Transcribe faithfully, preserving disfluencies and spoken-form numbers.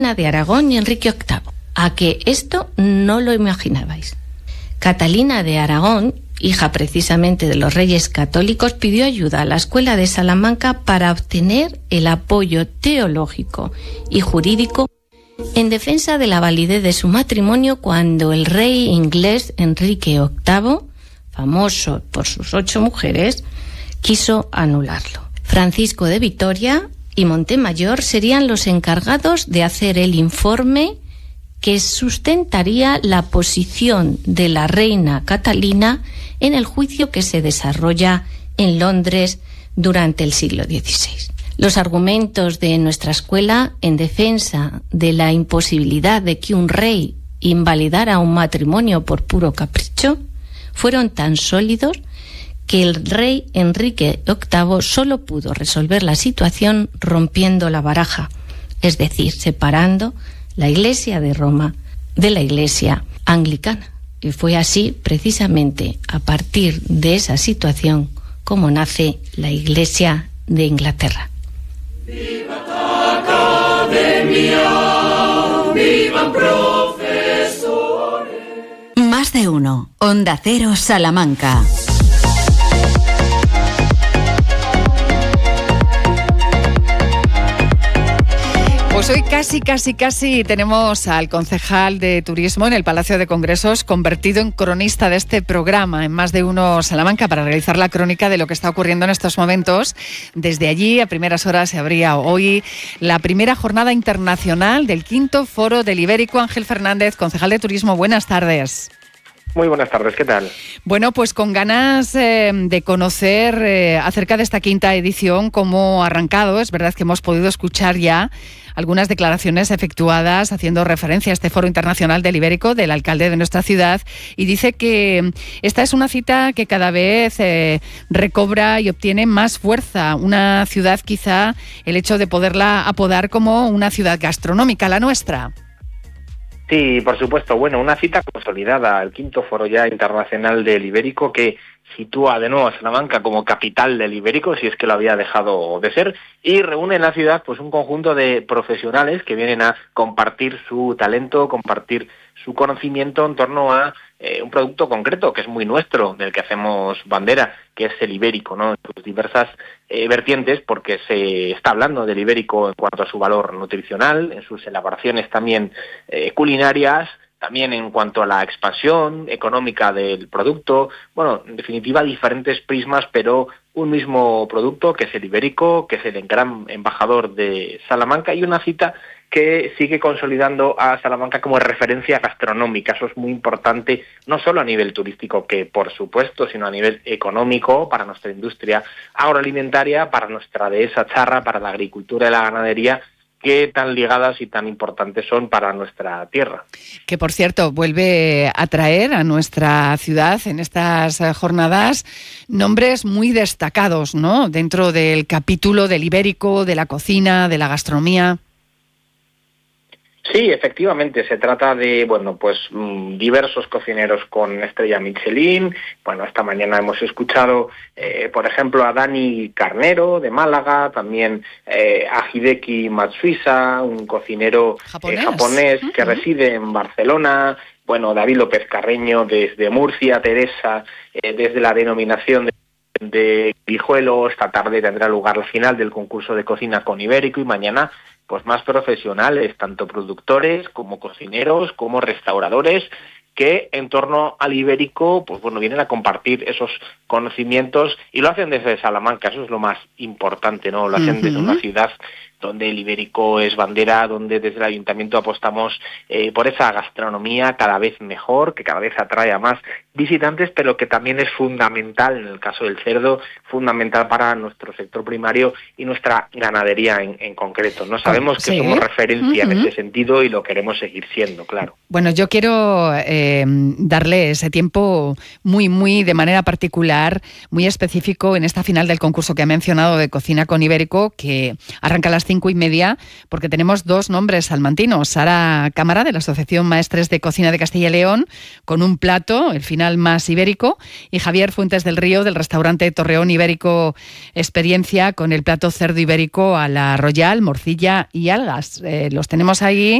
de Aragón y Enrique octavo. A que esto no lo imaginabais. Catalina de Aragón, hija precisamente de los reyes católicos, pidió ayuda a la escuela de Salamanca para obtener el apoyo teológico y jurídico en defensa de la validez de su matrimonio cuando el rey inglés Enrique octavo, famoso por sus ocho mujeres, quiso anularlo. Francisco de Vitoria y Montemayor serían los encargados de hacer el informe que sustentaría la posición de la reina Catalina en el juicio que se desarrolla en Londres durante el siglo dieciséis. Los argumentos de nuestra escuela en defensa de la imposibilidad de que un rey invalidara un matrimonio por puro capricho fueron tan sólidos que el rey Enrique octavo solo pudo resolver la situación rompiendo la baraja, es decir, separando la Iglesia de Roma de la Iglesia anglicana. Y fue así, precisamente, a partir de esa situación, como nace la Iglesia de Inglaterra. ¡Viva la Academia! ¡Vivan profesores! Más de uno. Onda Cero Salamanca. Pues hoy casi, casi, casi tenemos al concejal de Turismo en el Palacio de Congresos convertido en cronista de este programa, en Más de Uno Salamanca, para realizar la crónica de lo que está ocurriendo en estos momentos. Desde allí, a primeras horas, se abría hoy la primera jornada internacional del quinto Foro del Ibérico. Ángel Fernández, concejal de Turismo, buenas tardes. Muy buenas tardes, ¿qué tal? Bueno, pues con ganas eh, de conocer eh, acerca de esta quinta edición, cómo ha arrancado. Es verdad que hemos podido escuchar ya algunas declaraciones efectuadas haciendo referencia a este Foro Internacional del Ibérico del alcalde de nuestra ciudad, y dice que esta es una cita que cada vez eh, recobra y obtiene más fuerza. Una ciudad, quizá el hecho de poderla apodar como una ciudad gastronómica, la nuestra. Sí, por supuesto. Bueno, una cita consolidada, el quinto Foro ya internacional del Ibérico, que sitúa de nuevo a Salamanca como capital del Ibérico, si es que lo había dejado de ser, y reúne en la ciudad pues un conjunto de profesionales que vienen a compartir su talento, compartir su conocimiento en torno a eh, un producto concreto que es muy nuestro, del que hacemos bandera, que es el ibérico, ¿no? En sus diversas eh, vertientes, porque se está hablando del ibérico en cuanto a su valor nutricional, en sus elaboraciones también eh, culinarias, también en cuanto a la expansión económica del producto. Bueno, en definitiva, diferentes prismas, pero un mismo producto, que es el ibérico, que es el gran embajador de Salamanca, y una cita que sigue consolidando a Salamanca como referencia gastronómica. Eso es muy importante, no solo a nivel turístico, que por supuesto, sino a nivel económico, para nuestra industria agroalimentaria, para nuestra dehesa charra, para la agricultura y la ganadería, que tan ligadas y tan importantes son para nuestra tierra. Que, por cierto, vuelve a traer a nuestra ciudad en estas jornadas nombres muy destacados, ¿no?, dentro del capítulo del ibérico, de la cocina, de la gastronomía. Sí, efectivamente, se trata de, bueno, pues mmm, diversos cocineros con estrella Michelin. Bueno, esta mañana hemos escuchado, eh, por ejemplo, a Dani Carnero, de Málaga, también eh, a Hideki Matsuisa, un cocinero japonés, eh, japonés uh-huh. que reside en Barcelona. Bueno, David López Carreño desde Murcia, Teresa eh, desde la denominación de de Guijuelo. Esta tarde tendrá lugar la final del concurso de cocina con ibérico, y mañana pues más profesionales, tanto productores como cocineros, como restauradores, que en torno al ibérico pues bueno vienen a compartir esos conocimientos, y lo hacen desde Salamanca. Eso es lo más importante, ¿no? Lo hacen uh-huh. desde una ciudad donde el ibérico es bandera, donde desde el ayuntamiento apostamos eh, por esa gastronomía cada vez mejor, que cada vez atrae a más visitantes, pero que también es fundamental, en el caso del cerdo, fundamental para nuestro sector primario y nuestra ganadería en, en concreto. No sabemos que sí. somos referencia uh-huh. en ese sentido, y lo queremos seguir siendo, claro. Bueno, yo quiero eh, darle ese tiempo muy, muy de manera particular, muy específico en esta final del concurso que ha mencionado de cocina con ibérico, que arranca a las cinco y media, porque tenemos dos nombres salmantinos. Sara Cámara, de la Asociación Maestres de Cocina de Castilla y León, con un plato, el final más ibérico, y Javier Fuentes del Río, del restaurante Torreón Ibérico Experiencia, con el plato cerdo ibérico a la Royal, morcilla y algas. Eh, los tenemos ahí